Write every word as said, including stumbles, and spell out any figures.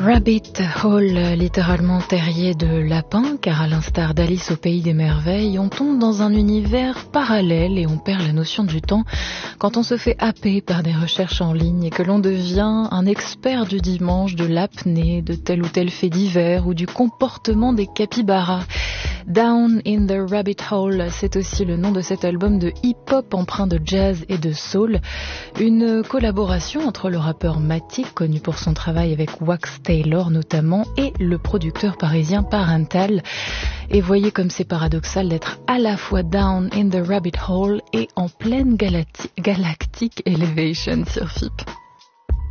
Rabbit Hole, littéralement terrier de lapin, car à l'instar d'Alice au pays des merveilles, on tombe dans un univers parallèle et on perd la notion du temps quand on se fait happer par des recherches en ligne et que l'on devient un expert du dimanche, de l'apnée, de tel ou tel fait divers ou du comportement des capybaras. Down in the Rabbit Hole, c'est aussi le nom de cet album de hip-hop empreint de jazz et de soul, une collaboration entre le rappeur Matic, connu pour son travail avec Wax Taylor notamment, et le producteur parisien Parental. Et voyez comme c'est paradoxal d'être à la fois down in the rabbit hole et en pleine galacti- galactic elevation sur F I P.